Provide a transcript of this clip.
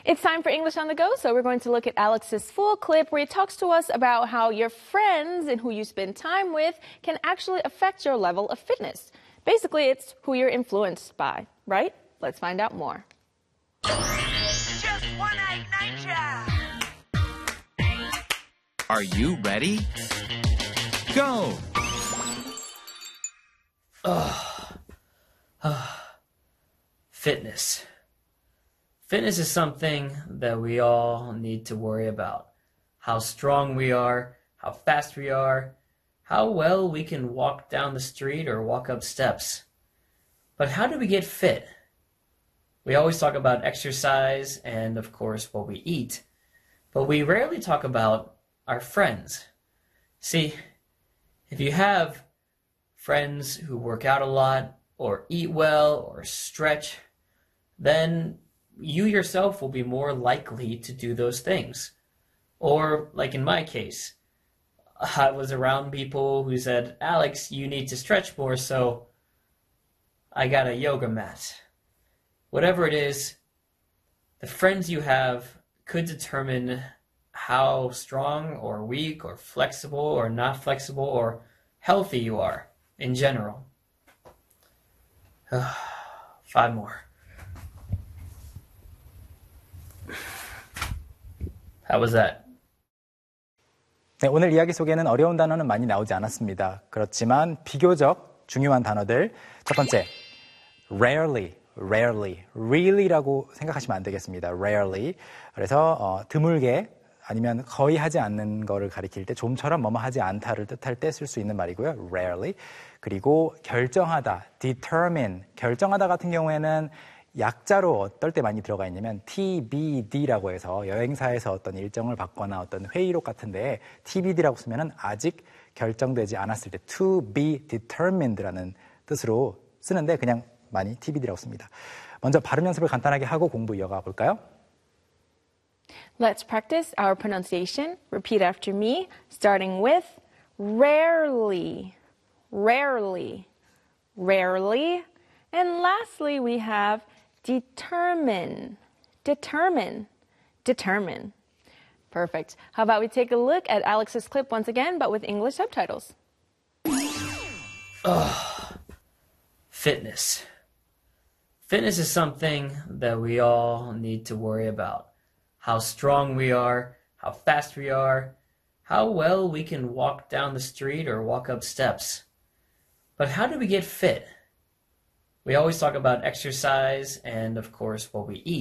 It's time for English on the Go, so we're going to look at Alex's full clip where he talks to us about how your friends and who you spend time with can actually affect your level of fitness. Basically, it's who you're influenced by, right? Let's find out more. Just one egg nature. Are you ready? Go! Fitness. Fitness is something that we all need to worry about. How strong we are, how fast we are, how well we can walk down the street or walk up steps. But how do we get fit? We always talk about exercise and, of course, what we eat. But we rarely talk about our friends. See, if you have friends who work out a lot, or eat well, or stretch, then you yourself will be more likely to do those things. Or, like in my case, I was around people who said, Alex, you need to stretch more, so I got a yoga mat. Whatever it is, the friends you have could determine how strong or weak or flexible or not flexible or healthy you are in general. 5 more. How was that? 네, 오늘 이야기 속에는 어려운 단어는 많이 나오지 않았습니다. 그렇지만 비교적 중요한 단어들. 첫 번째, rarely, really라고 생각하시면 안 되겠습니다. rarely. 그래서 드물게 아니면 거의 하지 않는 거를 가리킬 때 좀처럼 뭐뭐 하지 않다를 뜻할 때 쓸 수 있는 말이고요. rarely. 그리고 결정하다, determine. 결정하다 같은 경우에는 약자로 어떨 때 많이 들어가 있냐면 TBD라고 해서 여행사에서 어떤 일정을 받거나 어떤 회의록 같은데 TBD라고 쓰면은 아직 결정되지 않았을 때 to be determined라는 뜻으로 쓰는데 그냥 많이 TBD라고 씁니다. 먼저 발음 연습을 간단하게 하고 공부 이어가 볼까요? Let's practice our pronunciation. Repeat after me, starting with rarely, rarely, rarely. And lastly, we have determine, determine, determine. Perfect. How about we take a look at Alex's clip once again, but with English subtitles. Fitness. Fitness is something that we all need to worry about. How strong we are, how fast we are, how well we can walk down the street or walk up steps. But how do we get fit? We always talk about exercise and, of course, what we eat.